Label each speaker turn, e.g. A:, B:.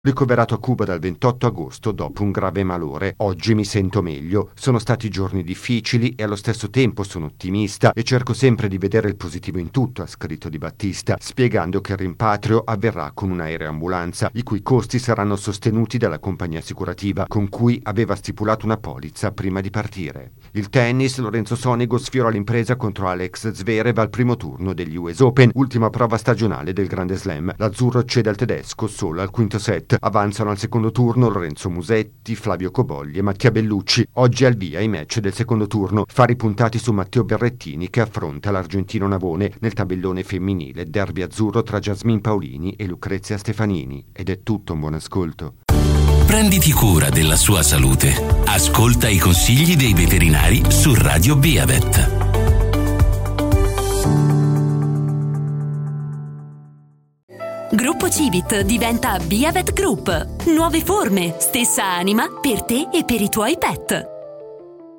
A: Ricoverato a Cuba dal 28 agosto dopo un grave malore. Oggi mi sento meglio. Sono stati giorni difficili e allo stesso tempo sono ottimista e cerco sempre di vedere il positivo in tutto, ha scritto Di Battista, spiegando che il rimpatrio avverrà con un'aereambulanza, i cui costi saranno sostenuti dalla compagnia assicurativa, con cui aveva stipulato una polizza prima di partire. Il tennis, Lorenzo Sonego sfiora l'impresa contro Alex Zverev al primo turno degli US Open, ultima prova stagionale del Grande Slam. L'azzurro cede al tedesco solo al quinto set. Avanzano al secondo turno Lorenzo Musetti, Flavio Cobolli e Mattia Bellucci. Oggi al via i match del secondo turno. Fari puntati su Matteo Berrettini che affronta l'argentino Navone. Nel tabellone femminile derby azzurro tra Jasmine Paolini e Lucrezia Stefanini. Ed è tutto, un buon ascolto.
B: Prenditi cura della sua salute. Ascolta i consigli dei veterinari su Radio Beavet.
C: Gruppo Civit diventa Beavet Group. Nuove forme, stessa anima per te e per i tuoi pet.